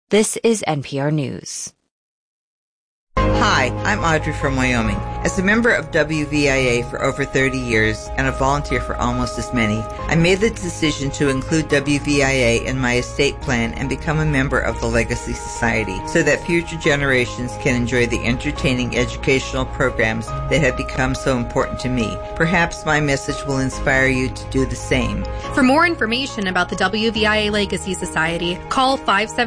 This is NPR News. Hi, I'm Audrey from Wyoming. As a member of WVIA for over 30 years and a volunteer for almost as many, I made the decision to include WVIA in my estate plan and become a member of the Legacy Society so that future generations can enjoy the entertaining educational programs that have become so important to me. Perhaps my message will inspire you to do the same. For more information about the WVIA Legacy Society, call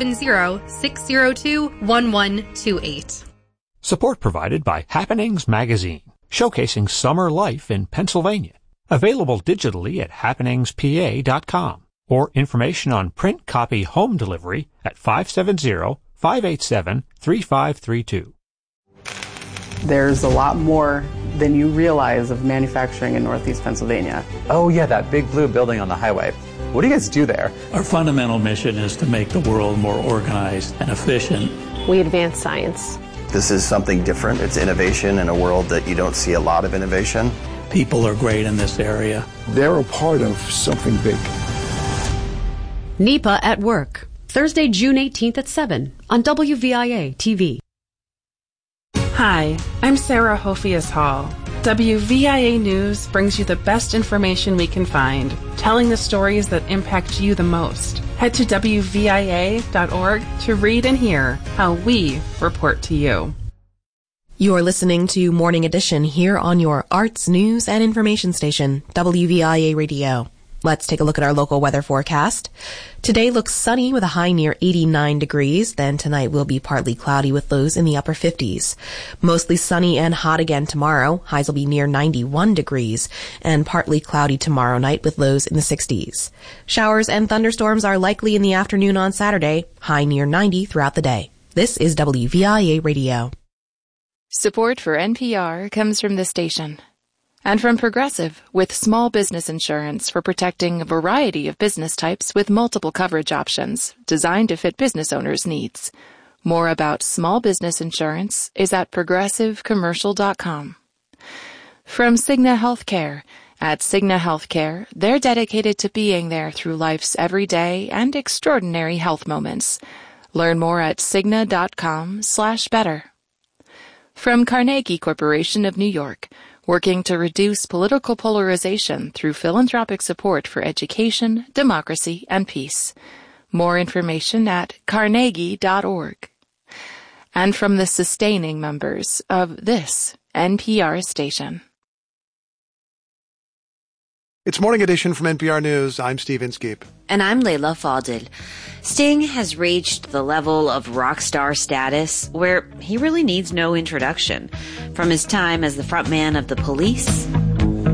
570-602-1128. Support provided by Happenings Magazine, showcasing summer life in Pennsylvania. Available digitally at happeningspa.com or information on print copy home delivery at 570-587-3532. There's a lot more than you realize of manufacturing in Northeast Pennsylvania. Oh yeah, that big blue building on the highway. What do you guys do there? Our fundamental mission is to make the world more organized and efficient. We advance science. This is something different. It's innovation in a world that you don't see a lot of innovation. People are great in this area. They're a part of something big. NEPA at Work, Thursday, June 18th at 7 on WVIA TV. Hi, I'm Sarah Hophius Hall. WVIA News brings you the best information we can find, telling the stories that impact you the most. Head to WVIA.org to read and hear how we report to you. You're listening to Morning Edition here on your arts, news, and information station, WVIA Radio. Let's take a look at our local weather forecast. Today looks sunny with a high near 89 degrees. Then tonight will be partly cloudy with lows in the upper 50s. Mostly sunny and hot again tomorrow. Highs will be near 91 degrees and partly cloudy tomorrow night with lows in the 60s. Showers and thunderstorms are likely in the afternoon on Saturday. High near 90 throughout the day. This is WVIA Radio. Support for NPR comes from the station. And from Progressive, with small business insurance for protecting a variety of business types with multiple coverage options designed to fit business owners' needs. More about small business insurance is at progressivecommercial.com. From Cigna Healthcare. At Cigna Healthcare, they're dedicated to being there through life's everyday and extraordinary health moments. Learn more at Cigna.com/better. From Carnegie Corporation of New York, working to reduce political polarization through philanthropic support for education, democracy, and peace. More information at carnegie.org. And from the sustaining members of this NPR station. It's Morning Edition from NPR News. I'm Steve Inskeep. And I'm Layla Fadil. Sting has reached the level of rock star status where he really needs no introduction. From his time as the frontman of The Police